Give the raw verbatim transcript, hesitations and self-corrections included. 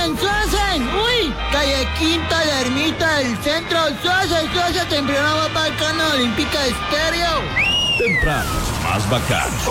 ¡Suazen, suazen! ¡Uy! Calle Quinta, la ermita del centro. ¡Suazen, suazen! Temprano va para el canal Olímpica Estéreo. Temprano, más bacano.